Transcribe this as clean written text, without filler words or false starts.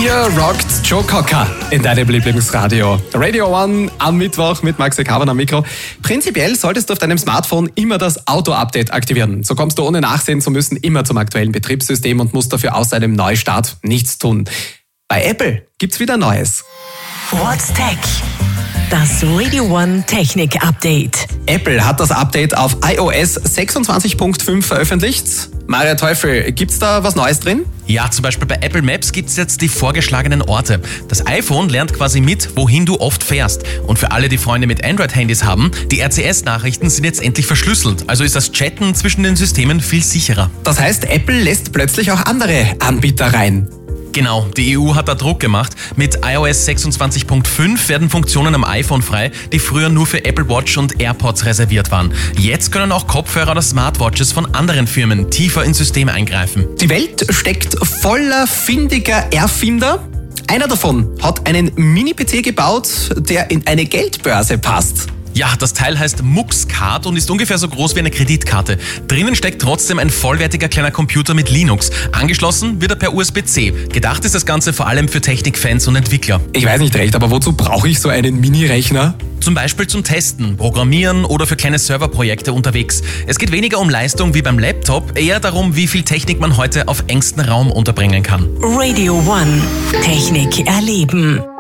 Hier rockt Joe Cocker in deinem Lieblingsradio. Radio One am Mittwoch mit Maxi Kavan am Mikro. Prinzipiell solltest du auf deinem Smartphone immer das Auto-Update aktivieren. So kommst du ohne nachsehen zu müssen immer zum aktuellen Betriebssystem und musst dafür außer einem Neustart nichts tun. Bei Apple gibt's wieder Neues. What's Tech? Das Radio One Technik Update. Apple hat das Update auf iOS 26.5 veröffentlicht. Maria Teufel, gibt's da was Neues drin? Ja, zum Beispiel bei Apple Maps gibt's jetzt die vorgeschlagenen Orte. Das iPhone lernt quasi mit, wohin du oft fährst. Und für alle, die Freunde mit Android-Handys haben, die RCS-Nachrichten sind jetzt endlich verschlüsselt. Also ist das Chatten zwischen den Systemen viel sicherer. Das heißt, Apple lässt plötzlich auch andere Anbieter rein. Genau, die EU hat da Druck gemacht. Mit iOS 26.5 werden Funktionen am iPhone frei, die früher nur für Apple Watch und AirPods reserviert waren. Jetzt können auch Kopfhörer oder Smartwatches von anderen Firmen tiefer ins System eingreifen. Die Welt steckt voller findiger Erfinder. Einer davon hat einen Mini-PC gebaut, der in eine Geldbörse passt. Ja, das Teil heißt MuxCard und ist ungefähr so groß wie eine Kreditkarte. Drinnen steckt trotzdem ein vollwertiger kleiner Computer mit Linux. Angeschlossen wird er per USB-C. Gedacht ist das Ganze vor allem für Technikfans und Entwickler. Ich weiß nicht recht, aber wozu brauche ich so einen Mini-Rechner? Zum Beispiel zum Testen, Programmieren oder für kleine Serverprojekte unterwegs. Es geht weniger um Leistung wie beim Laptop, eher darum, wie viel Technik man heute auf engstem Raum unterbringen kann. Radio One Technik erleben.